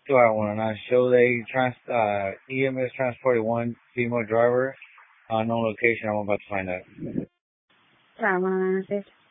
2-1. Show they EMS transported one female driver. Unknown location. I'm about to find out. 2-1.